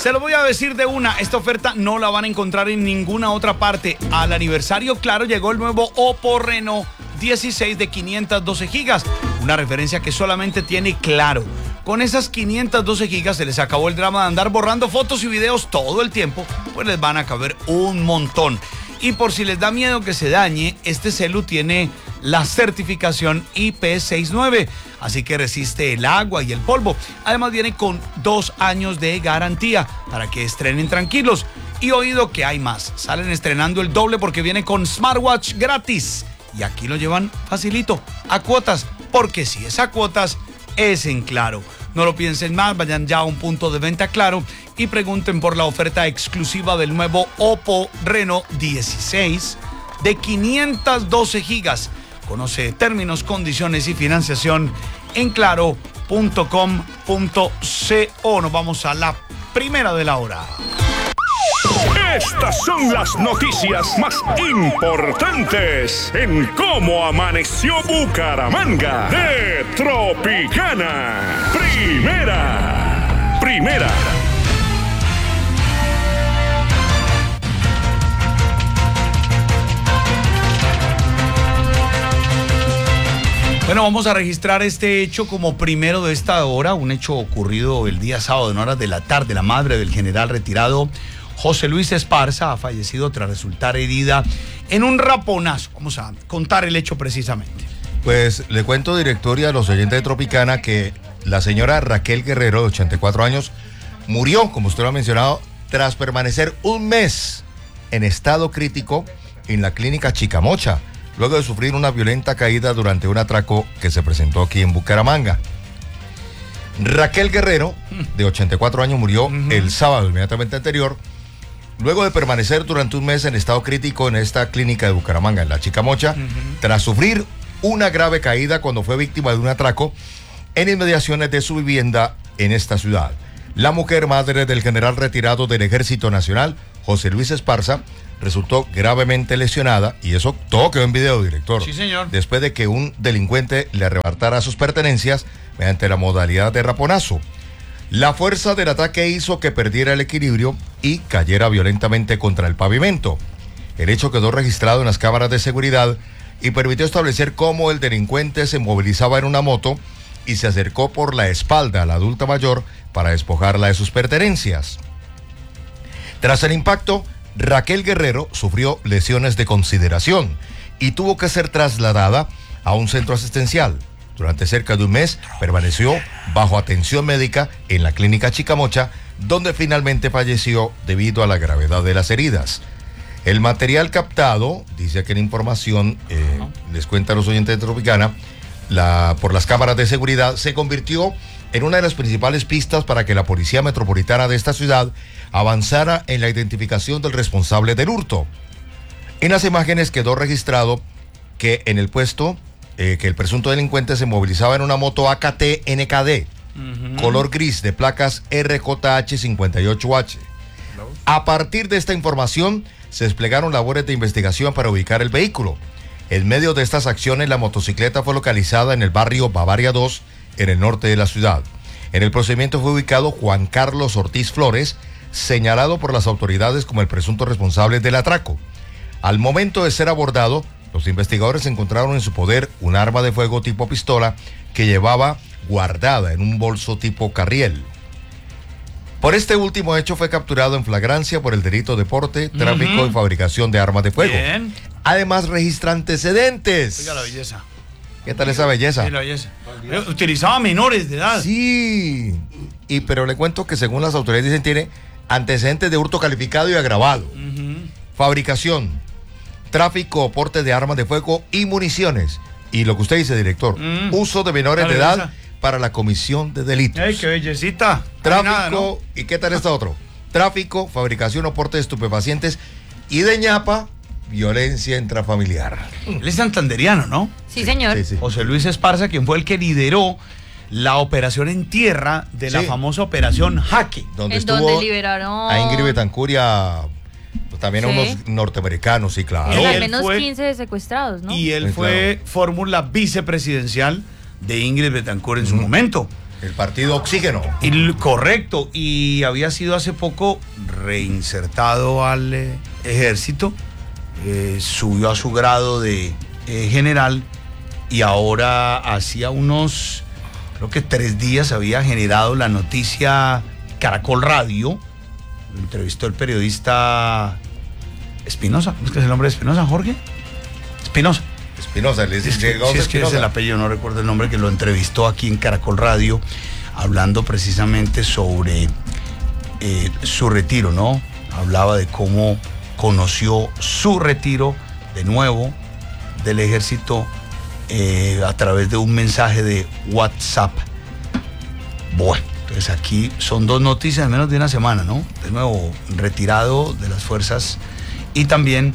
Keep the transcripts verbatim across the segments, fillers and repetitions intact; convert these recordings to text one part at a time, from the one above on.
Se lo voy a decir de una, esta oferta no la van a encontrar en ninguna otra parte. Al aniversario, claro, llegó el nuevo Oppo Reno dieciséis de quinientas doce gigas, una referencia que solamente tiene Claro. Con esas quinientas doce gigas se les acabó el drama de andar borrando fotos y videos todo el tiempo, pues les van a caber un montón. Y por si les da miedo que se dañe, este celu tiene la certificación I P sesenta y nueve, así que resiste el agua y el polvo. Además viene con dos años de garantía para que estrenen tranquilos. Y oído que hay más, salen estrenando el doble porque viene con smartwatch gratis. Y aquí lo llevan facilito, a cuotas, porque si es a cuotas, es en Claro. No lo piensen más, vayan ya a un punto de venta Claro y pregunten por la oferta exclusiva del nuevo Oppo Reno dieciséis de quinientas doce gigas. Conoce términos, condiciones y financiación en claro punto com punto co. Nos vamos a la primera de la hora. Estas son las noticias más importantes en cómo amaneció Bucaramanga de Tropicana. Primera, primera. Bueno, vamos a registrar este hecho como primero de esta hora, un hecho ocurrido el día sábado en horas de la tarde. La madre del general retirado José Luis Esparza ha fallecido tras resultar herida en un raponazo. Vamos a contar el hecho precisamente. Pues le cuento, director, y a los oyentes de Tropicana, que la señora Raquel Guerrero, de ochenta y cuatro años, murió, como usted lo ha mencionado, tras permanecer un mes en estado crítico en la clínica Chicamocha, luego de sufrir una violenta caída durante un atraco que se presentó aquí en Bucaramanga. Raquel Guerrero, de ochenta y cuatro años, murió uh-huh. el sábado inmediatamente anterior, luego de permanecer durante un mes en estado crítico en esta clínica de Bucaramanga, en la Chicamocha, uh-huh. tras sufrir una grave caída cuando fue víctima de un atraco en inmediaciones de su vivienda en esta ciudad. La mujer, madre del general retirado del Ejército Nacional, José Luis Esparza, resultó gravemente lesionada, y eso todo quedó en video, director. Sí, señor. Después de que un delincuente le arrebatara sus pertenencias mediante la modalidad de raponazo. La fuerza del ataque hizo que perdiera el equilibrio y cayera violentamente contra el pavimento. El hecho quedó registrado en las cámaras de seguridad y permitió establecer cómo el delincuente se movilizaba en una moto y se acercó por la espalda a la adulta mayor para despojarla de sus pertenencias. Tras el impacto, Raquel Guerrero sufrió lesiones de consideración y tuvo que ser trasladada a un centro asistencial. Durante cerca de un mes permaneció bajo atención médica en la clínica Chicamocha, donde finalmente falleció debido a la gravedad de las heridas. El material captado, dice aquí en información, eh, les cuenta a los oyentes de Tropicana, la, por las cámaras de seguridad, se convirtió en una de las principales pistas para que la Policía Metropolitana de esta ciudad avanzara en la identificación del responsable del hurto. En las imágenes quedó registrado que en el puesto, eh, que el presunto delincuente se movilizaba en una moto A K T N K D, uh-huh. color gris, de placas R J H cincuenta y ocho H. A partir de esta información, se desplegaron labores de investigación para ubicar el vehículo. En medio de estas acciones, la motocicleta fue localizada en el barrio Bavaria dos, en el norte de la ciudad. En el procedimiento fue ubicado Juan Carlos Ortiz Flores, señalado por las autoridades como el presunto responsable del atraco. Al momento de ser abordado, los investigadores encontraron en su poder un arma de fuego tipo pistola que llevaba guardada en un bolso tipo carriel. Por este último hecho fue capturado en flagrancia por el delito de porte, tráfico uh-huh. y fabricación de armas de fuego. Bien. Además registra antecedentes. Oiga la belleza. ¿Qué tal esa belleza? Sí, la belleza. Utilizaba menores de edad. Sí. Y pero le cuento que según las autoridades dicen tiene antecedentes de hurto calificado y agravado. Uh-huh. Fabricación, tráfico, porte de armas de fuego y municiones. Y lo que usted dice, director, uh-huh. uso de menores de edad para la comisión de delitos. ¡Ay, qué bellecita! Tráfico, nada, ¿no? ¿Y qué tal esto otro? Tráfico, fabricación o porte de estupefacientes y de ñapa, violencia intrafamiliar. Él es santanderiano, ¿no? Sí, señor. Sí, sí. José Luis Esparza, quien fue el que lideró la operación en tierra de sí. la famosa operación Jaque. Donde en estuvo donde liberaron a Ingrid Betancourt y a, pues, también sí. a unos norteamericanos, sí, claro. Y al él menos fue, quince secuestrados, ¿no? Y él sí, fue claro. fórmula vicepresidencial de Ingrid Betancourt en uh-huh. su momento. El partido Oxígeno. Y, correcto, y había sido hace poco reinsertado al eh, ejército, eh, subió a su grado de eh, general y ahora hacía unos, creo que tres días había generado la noticia Caracol Radio, lo entrevistó el periodista Espinosa, ¿es que es el nombre de Espinosa, Jorge? Espinosa. Espinosa, le dice, Sí, es que, sí, es que es el apellido, no recuerdo el nombre, que lo entrevistó aquí en Caracol Radio, hablando precisamente sobre eh, su retiro, ¿no? Hablaba de cómo conoció su retiro de nuevo del ejército eh, a través de un mensaje de WhatsApp. Bueno, entonces aquí son dos noticias en menos de una semana, ¿no? De nuevo, retirado de las fuerzas y también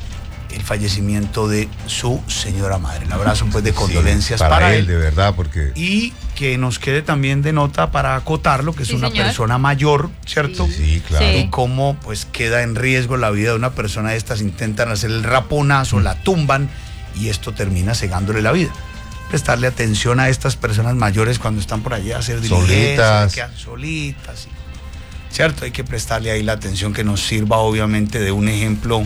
el fallecimiento de su señora madre. Un abrazo pues de condolencias sí, para, para él, él, de verdad, porque... Y que nos quede también de nota para acotarlo, que es sí, una señor. persona mayor, ¿cierto? Sí, sí, claro. Sí. Y cómo pues queda en riesgo la vida de una persona de estas, intentan hacer el raponazo, la tumban y esto termina cegándole la vida. Prestarle atención a estas personas mayores cuando están por allá a hacer diligencias, Solitas. quedan solitas, ¿cierto? Hay que prestarle ahí la atención que nos sirva obviamente de un ejemplo,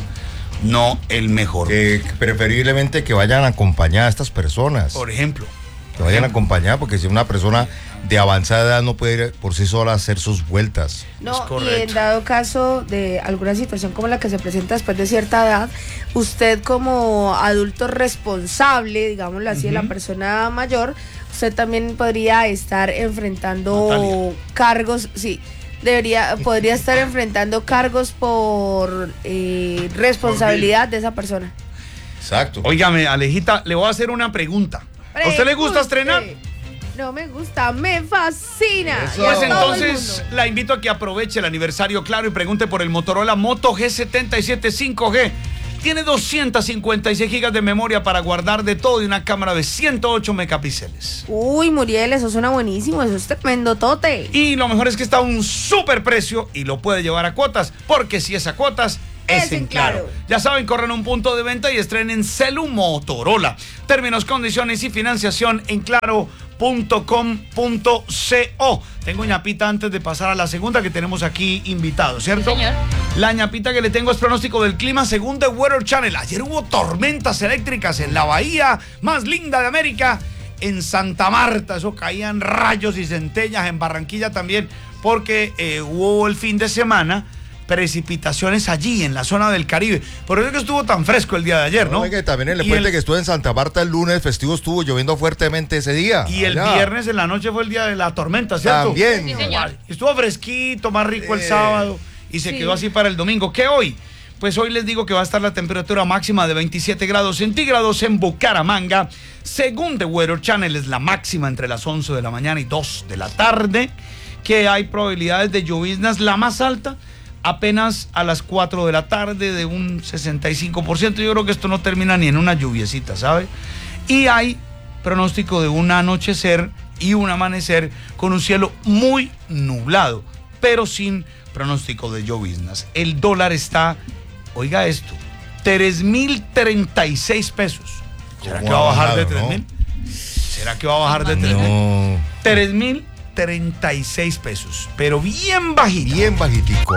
no el mejor. Eh, preferiblemente que vayan acompañadas a estas personas. Por ejemplo. Que vayan acompañadas, porque si una persona de avanzada edad no puede ir por sí sola a hacer sus vueltas. No, Es y correcto. en dado caso de alguna situación como la que se presenta después de cierta edad, usted como adulto responsable, digámoslo así, de la Ujú. persona mayor, usted también podría estar enfrentando Natalia. cargos, sí, debería, podría estar enfrentando cargos por eh, responsabilidad de esa persona. Exacto. Óigame, Alejita, le voy a hacer una pregunta. ¿A usted le gusta estrenar? No me gusta, me fascina. Eso. Y a Pues todo el entonces mundo. la invito a que aproveche el aniversario Claro y pregunte por el Motorola Moto G setenta y siete cinco G. Tiene doscientas cincuenta y seis gigas de memoria para guardar de todo y una cámara de ciento ocho megapíxeles. Uy, Muriel, eso suena buenísimo, eso es tremendo tote. Y lo mejor es que está a un super precio y lo puede llevar a cuotas, porque si es a cuotas, es, Es en en Claro. Claro. Ya saben, corren a un punto de venta y estrenen Celu Motorola. Términos, condiciones y financiación en claro punto com punto co. Tengo ñapita antes de pasar a la segunda que tenemos aquí invitados, ¿cierto? Sí, señor. La ñapita que le tengo es pronóstico del clima según The Weather Channel. Ayer hubo tormentas eléctricas en la bahía más linda de América, en Santa Marta. Eso caían rayos y centellas, en Barranquilla también, porque eh, hubo el fin de semana precipitaciones allí en la zona del Caribe. Por eso es que estuvo tan fresco el día de ayer, ¿no? Oiga, también en el Y puente el- que estuve en Santa Marta el lunes festivo estuvo lloviendo fuertemente ese día. Y el allá. viernes en la noche fue el día de la tormenta, ¿cierto? También. Sí, señor. Estuvo fresquito, más rico el Eh, sábado y se sí. quedó así para el domingo. ¿Qué hoy? Pues hoy les digo que va a estar la temperatura máxima de veintisiete grados centígrados en Bucaramanga. Según The Weather Channel es la máxima entre las once de la mañana y dos de la tarde. Que hay probabilidades de lloviznas, la más alta apenas a las cuatro de la tarde de un sesenta y cinco por ciento. Yo creo que esto no termina ni en una lluviecita, ¿sabe? Y hay pronóstico de un anochecer y un amanecer con un cielo muy nublado, pero sin pronóstico de lloviznas. El dólar está, oiga esto, tres mil treinta y seis pesos. ¿Será ¿Cómo que va a ha bajar de bajado, tres no? mil? ¿Será que va a bajar de tres mil? No, tres mil treinta y seis pesos, pero bien bajito. bien bajitico.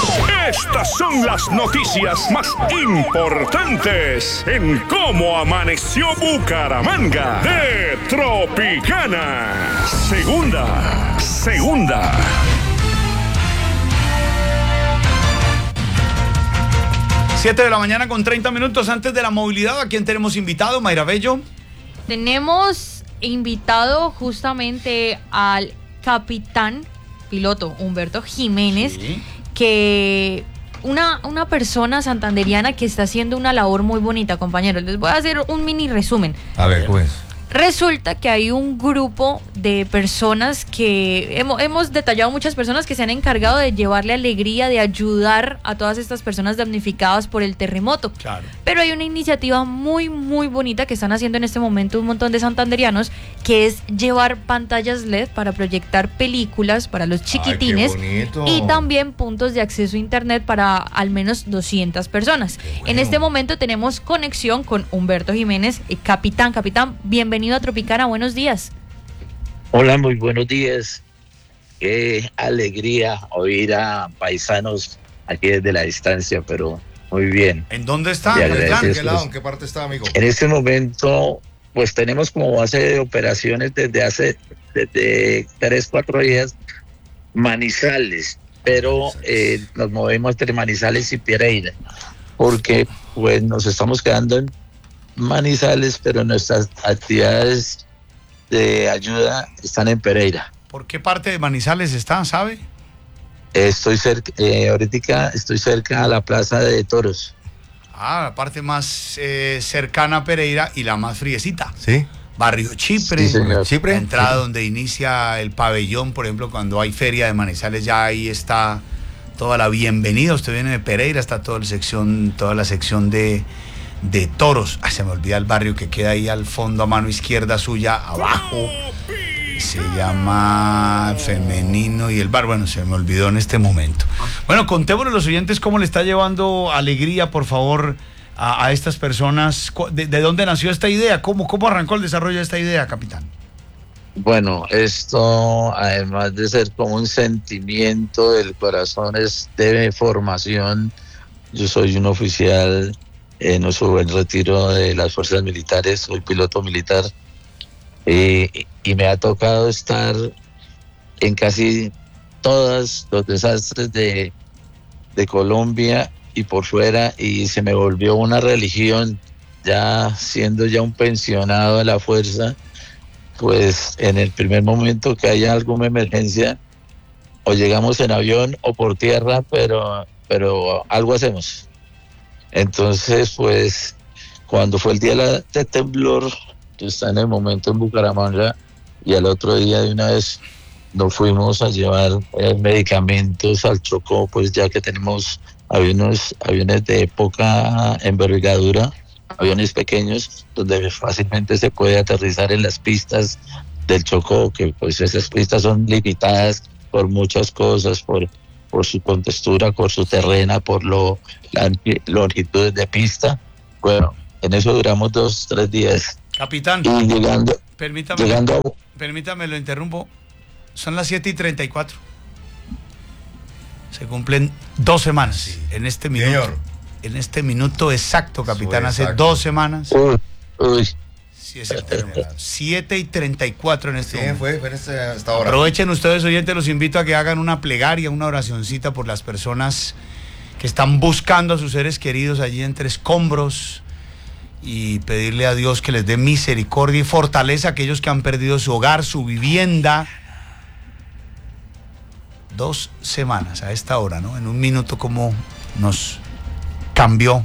Estas son las noticias más importantes en cómo amaneció Bucaramanga de Tropicana. Segunda, segunda. siete de la mañana con treinta minutos antes de la movilidad. ¿A quién tenemos invitado, Mayra Bello? Tenemos invitado justamente al capitán piloto Humberto Jiménez, Sí. que una, una persona santanderiana que está haciendo una labor muy bonita, compañeros. Les voy a hacer un mini resumen. A ver, pues. Resulta que hay un grupo de personas que hemos, hemos detallado muchas personas que se han encargado de llevarle alegría, de ayudar a todas estas personas damnificadas por el terremoto. Claro. Pero hay una iniciativa muy, muy bonita que están haciendo en este momento un montón de santanderianos, que es llevar pantallas L E D para proyectar películas para los chiquitines. Ay, qué bonito. Y también puntos de acceso a internet para al menos doscientas personas. bueno. En este momento tenemos conexión con Humberto Jiménez, eh, capitán, capitán, bienvenido a Tropicana, buenos días. Hola, muy buenos días. Qué alegría oír a paisanos aquí desde la distancia, pero muy bien. ¿En dónde está? Le ¿En agradezco, qué lado? pues. ¿En qué parte está, amigo? En este momento, pues tenemos como base de operaciones desde hace desde tres, cuatro días Manizales, pero eh, nos movemos entre Manizales y Pereira, porque pues nos estamos quedando en Manizales, pero nuestras actividades de ayuda están en Pereira. ¿Por qué parte de Manizales está, sabe? Estoy cerca, eh, ahorita estoy cerca a la Plaza de Toros. Ah, la parte más eh, cercana a Pereira y la más friecita. Sí. Barrio Chipre, Sí, señor. Chipre. la entrada Sí. donde inicia el pabellón, por ejemplo, cuando hay feria de Manizales, ya ahí está toda la bienvenida. Usted viene de Pereira, está toda la sección, toda la sección de, de toros. Ah, se me olvida el barrio que queda ahí al fondo, a mano izquierda suya, abajo. Se llama Femenino y el bar. Bueno, se me olvidó en este momento. Bueno, contémosle a los oyentes cómo le está llevando alegría, por favor, a, a estas personas. ¿De, de dónde nació esta idea? ¿Cómo, ¿Cómo arrancó el desarrollo de esta idea, capitán? Bueno, esto además de ser como un sentimiento del corazón, es de formación. Yo soy un oficial en nuestro buen retiro de las fuerzas militares, soy piloto militar. Y, y me ha tocado estar en casi todos los desastres de, de Colombia y por fuera, y se me volvió una religión, ya siendo ya un pensionado de la fuerza, pues en el primer momento que haya alguna emergencia, o llegamos en avión o por tierra, pero, pero algo hacemos. Entonces, pues, cuando fue el día de, la, de temblor, está en el momento en Bucaramanga, y al otro día de una vez nos fuimos a llevar eh, medicamentos al Chocó, pues ya que tenemos aviones, aviones de poca envergadura, aviones pequeños, donde fácilmente se puede aterrizar en las pistas del Chocó, que pues esas pistas son limitadas por muchas cosas, por, por su contextura, por su terreno, por lo, la longitud de pista. Bueno, en eso duramos dos, tres días. Capitán, Y llegando, permítame, llegando a- permítame, lo interrumpo. Son las siete y treinta y cuatro. Se cumplen dos semanas Sí. en este minuto. Señor. En este minuto exacto, capitán, Eso, hace exacto. dos semanas. Uy, uy, Sí, es el término. siete y treinta y cuatro en este Sí, momento. fue, fue en este- esta hora. Aprovechen ustedes, oyentes, los invito a que hagan una plegaria, una oracioncita por las personas que están buscando a sus seres queridos allí entre escombros, y pedirle a Dios que les dé misericordia y fortaleza a aquellos que han perdido su hogar, su vivienda. Dos semanas a esta hora, ¿no? En un minuto, cómo nos cambió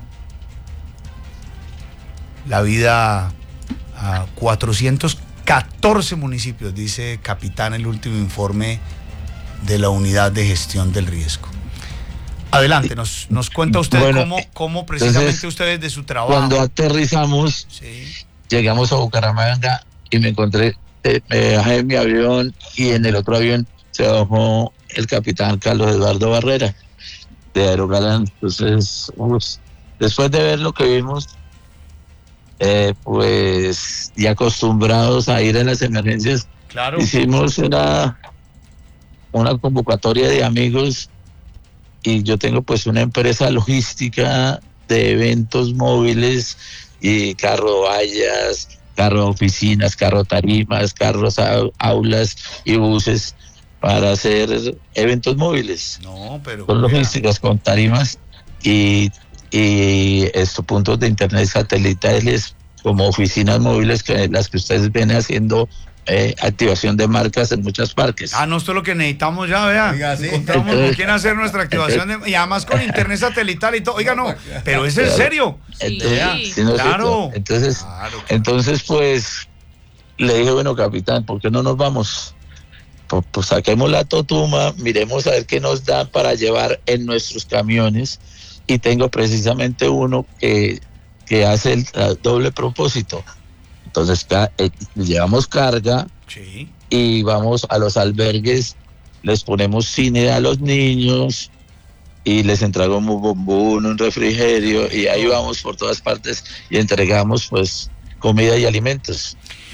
la vida a cuatrocientos catorce municipios, dice capitán el último informe de la unidad de gestión del riesgo. Adelante, nos, nos cuenta usted Bueno, cómo, cómo precisamente entonces, ustedes de su trabajo. cuando aterrizamos, Sí. llegamos a Bucaramanga y me encontré, eh, me bajé en mi avión, y en el otro avión se bajó el capitán Carlos Eduardo Barrera de Aerogalán. Entonces, uf, después de ver lo que vimos, eh, pues y acostumbrados a ir a las emergencias, Claro. hicimos una, una convocatoria de amigos, y yo tengo pues una empresa logística de eventos móviles y carro vallas, carro oficinas, carro tarimas, carros au- aulas y buses para hacer eventos móviles No, pero. con vea, logísticas, con tarimas y, y estos puntos de internet satelitales como oficinas móviles, que las que ustedes ven haciendo eh, activación de marcas en muchos parques. Ah, no, esto es lo que necesitamos ya, vea. Oiga, sí. Encontramos con quién hacer nuestra activación de- y además con internet satelital y todo. Oiga, no, pero es en serio. Sí. Entonces, ¿sí, no es Claro. cierto? Entonces, Claro, claro. entonces, pues, le dije, bueno, capitán, ¿por qué no nos vamos? Pues, pues saquemos la totuma, miremos a ver qué nos dan para llevar en nuestros camiones, y tengo precisamente uno que, que hace el, el doble propósito. Entonces, ca- eh, llevamos carga Sí. y vamos a los albergues, les ponemos cine a los niños y les entregamos un bombón, un refrigerio, y ahí vamos por todas partes y entregamos pues comida y alimentos.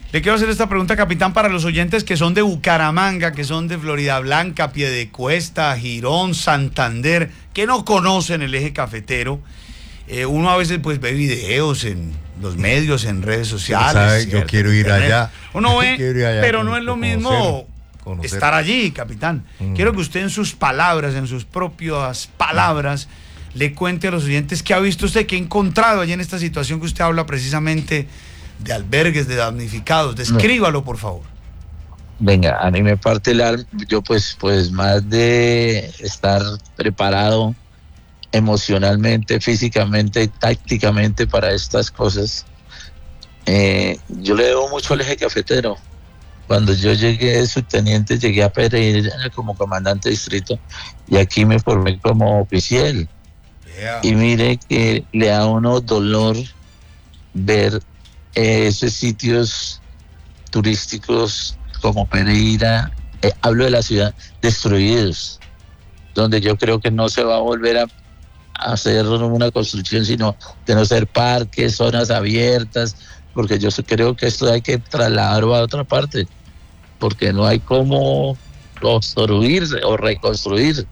Le quiero hacer esta pregunta, capitán, para los oyentes que son de Bucaramanga, que son de Florida Blanca, Piedecuesta, Girón, Santander, que no conocen el eje cafetero. Eh, uno a veces pues ve videos en los medios, en redes sociales. ¿Sabe? Yo quiero ir Internet. allá. Uno ve, Quiero ir allá, pero no es lo conocer, mismo conocer. estar allí, capitán. Mm. Quiero que usted en sus palabras, en sus propias palabras, le cuente a los oyentes qué ha visto usted, qué ha encontrado allí en esta situación que usted habla precisamente de albergues, de damnificados. Descríbalo, por favor. Venga, a mí me parte el alma. Yo pues, pues más de estar preparado emocionalmente, físicamente, tácticamente para estas cosas. Eh, yo le debo mucho al eje cafetero. Cuando yo llegué de subteniente, llegué a Pereira como comandante de distrito y aquí me formé como oficial. Yeah. Y mire que le da a uno dolor ver eh, esos sitios turísticos como Pereira, eh, hablo de la ciudad, destruidos, donde yo creo que no se va a volver a hacer una construcción, sino de no ser parques, zonas abiertas, porque yo creo que esto hay que trasladarlo a otra parte, porque no hay cómo construir o reconstruir.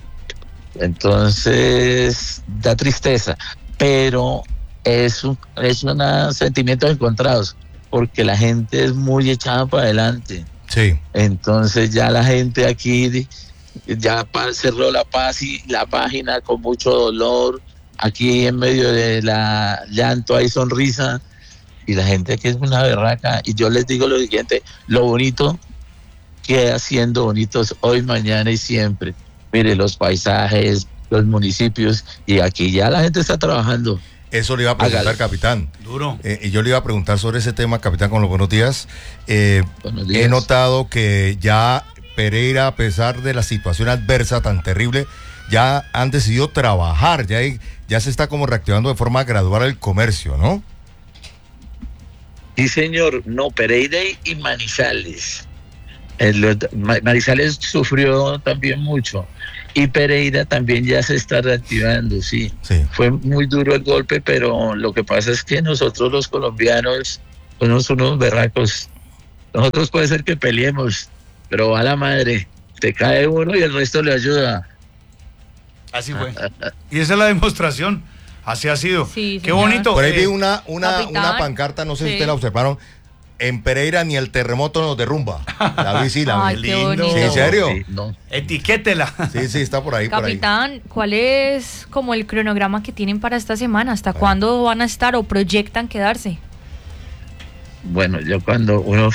Entonces da tristeza, pero es un es un sentimientos encontrados, porque la gente es muy echada para adelante. Sí. Entonces ya la gente aquí ya cerró la paz y la página con mucho dolor. Aquí en medio de la llanto hay sonrisa y la gente aquí es una berraca. Y yo les digo lo siguiente: lo bonito queda siendo bonitos hoy, mañana y siempre. Mire los paisajes, los municipios, y aquí ya la gente está trabajando. Eso le iba a preguntar, Hágale. capitán. Duro. Eh, y yo le iba a preguntar sobre ese tema, capitán, con los buenos días. Eh, Buenos días. He notado que ya Pereira, a pesar de la situación adversa tan terrible, ya han decidido trabajar, ya, hay- ya se está como reactivando de forma gradual el comercio, ¿no? Sí, señor. No, Pereira y- y Manizales. El- Ma- Manizales sufrió también mucho. Y Pereira también ya se está reactivando, sí. Sí. Fue muy duro el golpe, pero lo que pasa es que nosotros los colombianos somos unos berracos. Nosotros puede ser que peleemos, pero va la madre. Te cae uno y el resto le ayuda. Así fue. Y esa es la demostración. Así ha sido. Sí, Qué señor. bonito. Por ahí eh, vi una, una, capitán, una pancarta, no sé si sí. ustedes la observaron. En Pereira ni el terremoto nos derrumba. La vi, sí, la Ay, vi. qué lindo. bonito. Sí, ¿en serio? Sí, no. Etiquétela. Sí, sí, está por ahí, por ahí. Capitán, ¿cuál es como el cronograma que tienen para esta semana? ¿Hasta cuándo van a estar o proyectan quedarse? Bueno, yo cuando uno